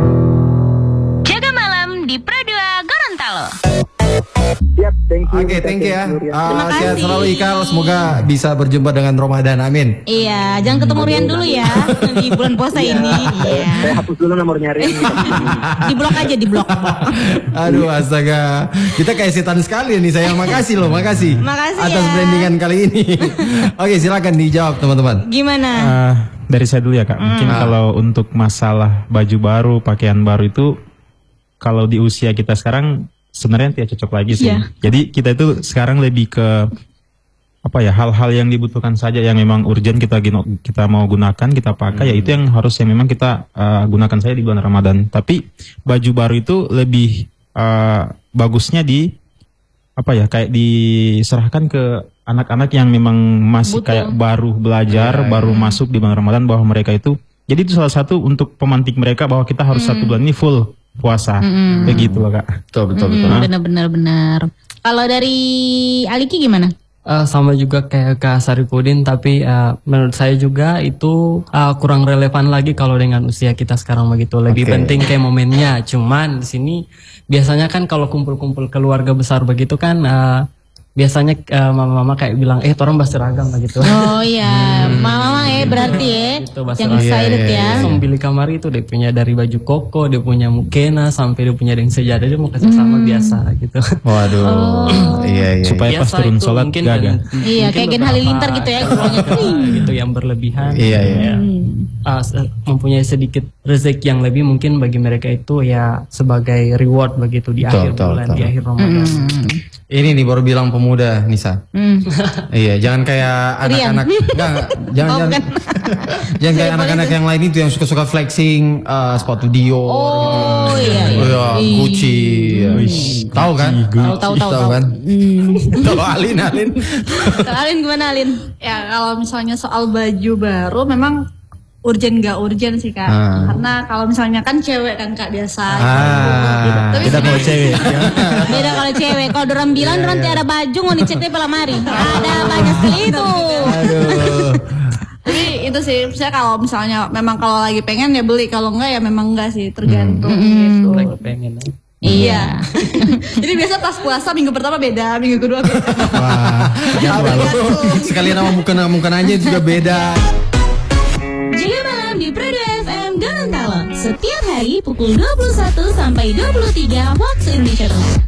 Jaga malam di Pro 2 Gorontalo. Siap, thank you. Oke, thank you ya. Terima Sehat kasih. selalu Ikal, semoga bisa berjumpa dengan Ramadan, amin. Iya, jangan ketemu Rian dulu ya di bulan puasa ini. Iya. Saya hapus dulu nomornya Rian. Di blok aja, di blok. Aduh, astaga. Kita kayak setan sekali nih, saya makasih loh, makasih. Makasih atas ya. brandingan kali ini. Oke, silakan dijawab teman-teman. Gimana? Dari saya dulu ya Kak. Mungkin kalau untuk masalah baju baru, pakaian baru itu kalau di usia kita sekarang sebenarnya tidak cocok lagi sih. Iya. Jadi kita itu sekarang lebih ke apa ya, hal-hal yang dibutuhkan saja yang memang urgent kita mau gunakan, kita pakai ya itu yang harusnya memang kita gunakan saja di bulan Ramadan. Tapi baju baru itu lebih bagusnya di apa ya, kayak diserahkan ke anak-anak yang memang masih Butuh. kayak baru belajar, baru masuk di bulan Ramadan, bahwa mereka itu jadi itu salah satu untuk pemantik mereka bahwa kita harus satu bulan ini full puasa. Begitu loh Kak. Betul. Benar. Kalau dari Aliki gimana? Sama juga kayak Kak Saripudin, tapi menurut saya juga itu kurang relevan lagi kalau dengan usia kita sekarang begitu. Lebih penting kayak momennya. Cuman di sini biasanya kan kalau kumpul-kumpul keluarga besar begitu kan biasanya mama-mama kayak bilang orang berseragam begitu. Oh iya, mama berarti ya. Gitu, Yang excited ya. Langsung beli kamar itu dia punya dari baju koko, dia punya mukena, sampai dia punya yang sejadah, dia mau kasih sama biasa gitu. Waduh. Iya. Supaya pas Biasa turun itu sholat mungkin gagah. Iya, kayak Gen Halilintar gitu ya. Gitu yang berlebihan. Iya. Mempunyai sedikit rezeki yang lebih mungkin bagi mereka itu ya sebagai reward begitu di akhir bulan, di akhir Ramadan. Ini nih baru bilang pemuda, Nisa. Iya, jangan kayak anak-anak. Jangan kayak anak-anak yang lain itu yang suka-suka flexing sepatu Dior. Oh iya. Gucci. Tahu kan? Tahu kan? Tahu Alin. Alin gimana Alin? Ya kalau misalnya soal baju baru memang urgent gak urgent sih Kak. Karena kalau misalnya kan cewek kan Kak biasa. Tapi Kita kalau cewek. Beda kalau cewek. Kalau dorang bilang dorang tiada baju mau dicek di lemari. Ada banyak sekali itu. Aduh. Tapi itu sih, saya kalau misalnya memang kalau lagi pengen ya beli, kalau enggak ya memang enggak sih, tergantung gitu. Lagi pengen. Iya. Jadi biasa pas puasa minggu pertama beda, minggu kedua beda. Wah, sekalian sama muka aja juga beda. Jaga malam di Pro 2 FM Gorontalo. Setiap hari pukul 21 sampai 23 waktu Indonesia Tengah.